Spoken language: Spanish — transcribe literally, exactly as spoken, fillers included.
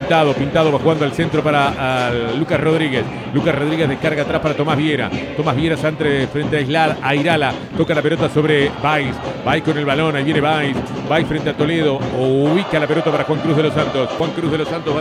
Pintado, Pintado va jugando al centro para a Lucas Rodríguez. Lucas Rodríguez descarga atrás para Tomás Viera. Tomás Viera entre, frente a, Isla, a Irala. Toca la pelota sobre Valls. Valls con el balón, ahí viene Valls. Valls frente a Toledo. Ubica la pelota para Juan Cruz de los Santos. Juan Cruz de los Santos va